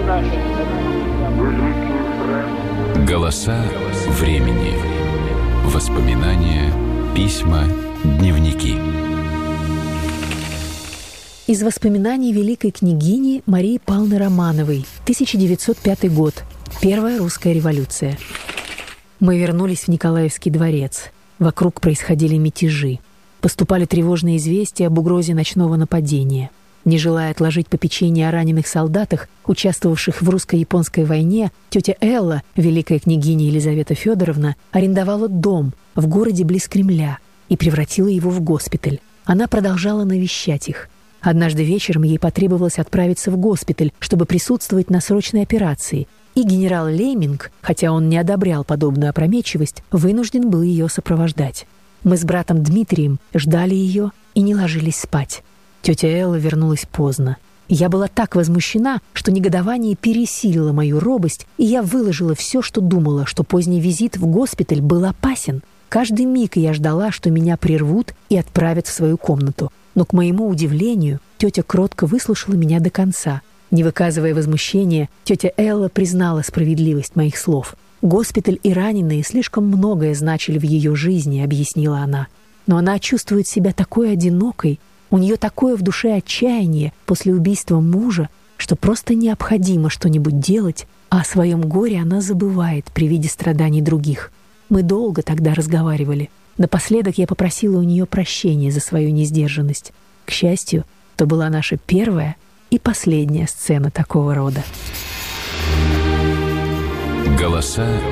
Голоса времени. Воспоминания, письма, дневники. Из воспоминаний великой княгини Марии Павловны Романовой, 1905 год, Первая русская революция. Мы вернулись в Николаевский дворец. Вокруг происходили мятежи. Поступали тревожные известия об угрозе ночного нападения. Не желая отложить попечение о раненых солдатах, участвовавших в русско-японской войне, тетя Элла, великая княгиня Елизавета Федоровна, арендовала дом в городе близ Кремля и превратила его в госпиталь. Она продолжала навещать их. Однажды вечером ей потребовалось отправиться в госпиталь, чтобы присутствовать на срочной операции, и генерал Лейминг, хотя он не одобрял подобную опрометчивость, вынужден был ее сопровождать. Мы с братом Дмитрием ждали ее и не ложились спать. Тетя Элла вернулась поздно. Я была так возмущена, что негодование пересилило мою робость, и я выложила все, что думала, что поздний визит в госпиталь был опасен. Каждый миг я ждала, что меня прервут и отправят в свою комнату. Но, к моему удивлению, тетя кротко выслушала меня до конца. Не выказывая возмущения, тетя Элла признала справедливость моих слов. «Госпиталь и раненые слишком многое значили в ее жизни», — объяснила она. «Но она чувствует себя такой одинокой, у нее такое в душе отчаяние после убийства мужа, что просто необходимо что-нибудь делать, а о своем горе она забывает при виде страданий других». Мы долго тогда разговаривали. Напоследок я попросила у нее прощения за свою несдержанность. К счастью, то была наша первая и последняя сцена такого рода. Голоса